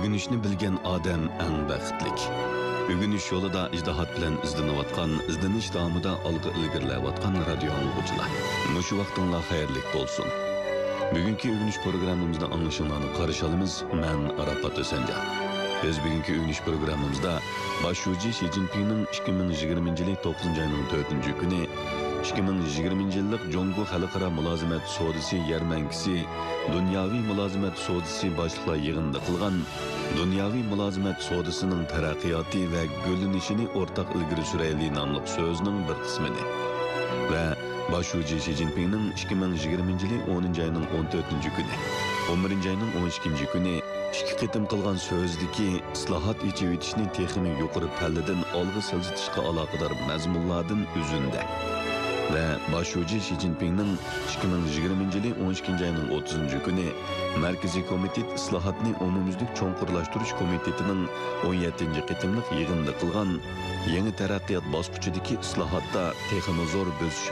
Ögünüşni bilgen adam eng baxtlik. Ögünüş yolida ijdihat bilan izlanayotgan, izlanish davomida olg'a ilgarilayotgan radio anglag'uchilar. Mushu vaqtinglar xayrlik bo'lsin. Bugungi ögünüş programmamizda anglashinglarni qarshi olamiz. Men Arafat O'sanja. Biz bugungi ögünüş programmamizda Başçı Xi Jinpingning 2020-yil 9-oyning 4-kuni 2020-yillik Jongo Xalqaro mulozimat sodisi yarmankisi, dunyoviy mulozimat sodisi boshliqlar yig'inida qilgan dunyoviy mulozimat sodisining taraqqiyoti va gullanishini o'rtaq ilgari surayli nomli so'zining bir qismini va Başçı Xi Jinpingning 2020-yil 10-oyning 14-kuni, 11-oyning 12-kuni ikki qitim qilgan so'zdagi islohot echivitishni texmi yuqori palladan olg'a siljitishga aloqador mazmunlardan uzunda ve Başçı Xi Jinpingning 2020-yil 12-oyning 30-kuni Markaziy komitet islohotni umumyuzlik cho'nqurlashtirish komitetining 17-qitimliq yig'inida qilgan yangi taraqqiyot bosqichidagi islohotda texmi zo'r bosish